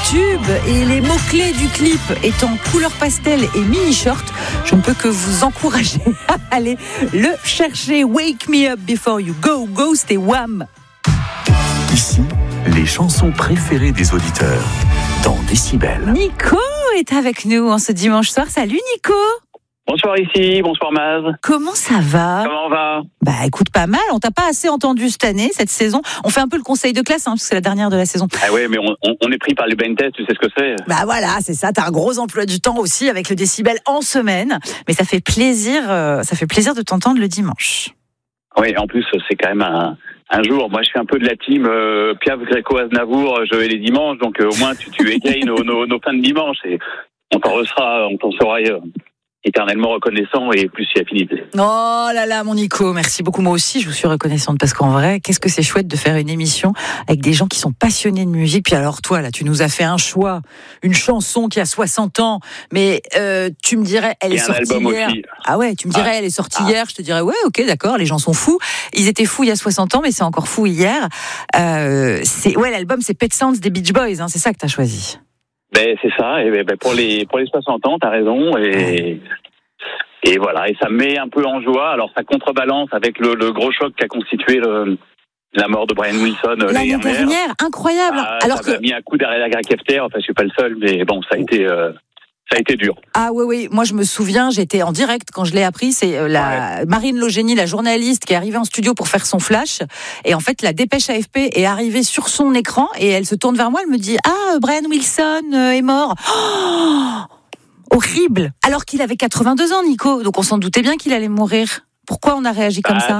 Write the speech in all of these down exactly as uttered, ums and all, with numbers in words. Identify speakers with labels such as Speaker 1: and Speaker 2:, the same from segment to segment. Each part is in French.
Speaker 1: tube et les mots-clés du clip étant couleur pastel et mini-short, je ne peux que vous encourager à aller le chercher. Wake Me Up Before You Go Go, c'était Wham!
Speaker 2: Ici, les chansons préférées des auditeurs dans Décibel.
Speaker 1: Nico est avec nous en ce dimanche soir. Salut Nico!
Speaker 3: Bonsoir ici, bonsoir Maz.
Speaker 1: Comment ça va?
Speaker 3: Comment on va?
Speaker 1: Bah écoute, pas mal, on t'a pas assez entendu cette année, cette saison. On fait un peu le conseil de classe, hein, parce que c'est la dernière de la saison.
Speaker 3: Ah ouais, mais on, on, on est pris par les blind tests, tu sais ce que c'est?
Speaker 1: Bah voilà, c'est ça, t'as un gros emploi du temps aussi avec le décibel en semaine. Mais ça fait plaisir, euh, ça fait plaisir de t'entendre le dimanche.
Speaker 3: Oui, en plus c'est quand même un, un jour. Moi je suis un peu de la team euh, Piaf, Gréco, Aznavour, je vais les dimanches, donc euh, au moins tu, tu égayes nos, nos, nos fins de dimanche et on t'en sera, on t'en sera euh, éternellement reconnaissant et plus si affinité.
Speaker 1: Oh là là, mon Nico, merci beaucoup. Moi aussi, je vous suis reconnaissante parce qu'en vrai, qu'est-ce que c'est chouette de faire une émission avec des gens qui sont passionnés de musique. Puis alors toi, là, tu nous as fait un choix, une chanson qui a soixante ans, mais euh, tu me dirais, elle
Speaker 3: et
Speaker 1: est sortie hier.
Speaker 3: Aussi.
Speaker 1: Ah ouais, tu me dirais, ah. elle est sortie ah. hier. Je te dirais, ouais, ok, d'accord, les gens sont fous. Ils étaient fous il y a soixante ans, mais c'est encore fou hier. Euh, c'est ouais, l'album, c'est Pet Sounds des Beach Boys. Hein, c'est ça que t'as choisi.
Speaker 3: Ben c'est ça. Et ben pour les pour les soixante ans, t'as raison. Et et voilà. Et ça me met un peu en joie. Alors ça contrebalance avec le, le gros choc qu'a constitué le, la mort de Brian Wilson
Speaker 1: l'année dernière. dernière. Incroyable.
Speaker 3: Ah,
Speaker 1: Alors
Speaker 3: ça
Speaker 1: que
Speaker 3: m'a mis un coup derrière la cafetière. Enfin, je suis pas le seul, mais bon, ça a été. Euh, Ça a été dur.
Speaker 1: Ah oui, oui. Moi, je me souviens, j'étais en direct quand je l'ai appris. C'est la ouais. Marine Logénie, la journaliste, qui est arrivée en studio pour faire son flash. Et en fait, la dépêche A F P est arrivée sur son écran et elle se tourne vers moi. Elle me dit « Ah, Brian Wilson est mort. Oh !» Horrible. Alors qu'il avait quatre-vingt-deux ans, Nico. Donc, on s'en doutait bien qu'il allait mourir. Pourquoi on a réagi comme bah, ça ?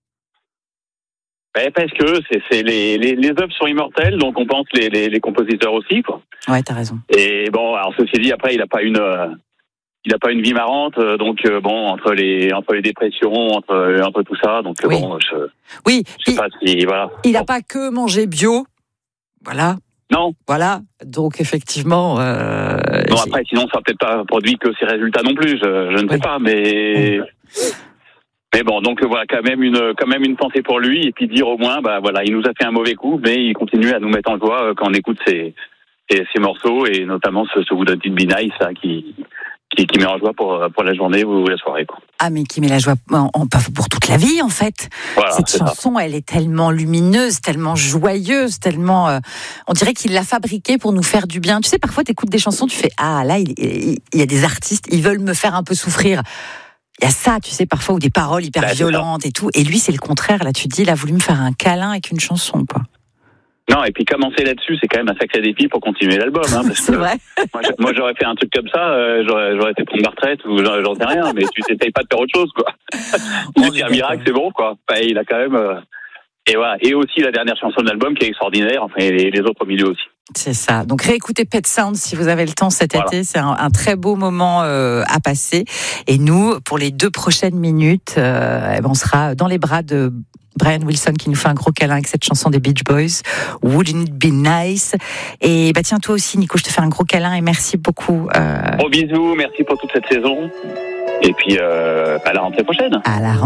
Speaker 3: Ben parce que c'est, c'est les, les, les œuvres sont immortelles, donc on pense les, les, les compositeurs aussi, quoi.
Speaker 1: Ouais, t'as raison.
Speaker 3: Et bon, alors ceci dit, après, il a pas une, euh, il a pas une vie marrante, donc euh, bon, entre les, entre les dépressions, entre, entre tout ça, donc oui. bon, je,
Speaker 1: oui,
Speaker 3: je sais
Speaker 1: il,
Speaker 3: pas si, voilà.
Speaker 1: Il a
Speaker 3: bon.
Speaker 1: pas que mangé bio, voilà.
Speaker 3: Non.
Speaker 1: Voilà, donc effectivement. Euh,
Speaker 3: non, après, sinon, ça n'a peut-être pas produit que ses résultats non plus, je, je ne sais oui. pas, mais. Oui. Mais bon, donc voilà, quand même une quand même une pensée pour lui et puis dire au moins, bah voilà, il nous a fait un mauvais coup, mais il continue à nous mettre en joie quand on écoute ses ses, ses morceaux et notamment ce, ce Wouldn't It Be Nice là, qui qui qui met en joie pour pour la journée ou la soirée, quoi.
Speaker 1: Ah mais qui met la joie en, en, pour toute la vie en fait.
Speaker 3: Voilà,
Speaker 1: cette chanson, ça. Elle est tellement lumineuse, tellement joyeuse, tellement euh, on dirait qu'il l'a fabriquée pour nous faire du bien. Tu sais, parfois t'écoutes des chansons, tu fais ah là il, il, il y a des artistes, ils veulent me faire un peu souffrir. Il y a ça, tu sais, parfois, ou des paroles hyper bah, violentes et tout. Et lui, c'est le contraire. Là, tu te dis, il a voulu me faire un câlin avec une chanson, quoi.
Speaker 3: Non, et puis commencer là-dessus, c'est quand même un sacré défi pour continuer l'album. Hein, parce
Speaker 1: c'est
Speaker 3: que
Speaker 1: vrai.
Speaker 3: Moi, moi, j'aurais fait un truc comme ça, euh, j'aurais, j'aurais été prendre ma retraite ou j'en, j'en sais rien, mais tu t'essayes pas de faire autre chose, quoi. Il dit un miracle, c'est bon, quoi. Enfin, il a quand même... Euh... Et voilà. Et aussi la dernière chanson de l'album qui est extraordinaire, enfin, et les, les autres au milieu aussi.
Speaker 1: C'est ça. Donc réécoutez Pet Sounds si vous avez le temps cet voilà. été. C'est un, un très beau moment euh, à passer. Et nous, pour les deux prochaines minutes, euh, on sera dans les bras de Brian Wilson qui nous fait un gros câlin avec cette chanson des Beach Boys, Wouldn't It Be Nice. Et bah tiens, toi aussi, Nico, je te fais un gros câlin et merci beaucoup. Euh...
Speaker 3: Gros bisous, merci pour toute cette saison. Et puis euh, à la rentrée prochaine.
Speaker 1: À la rentrée.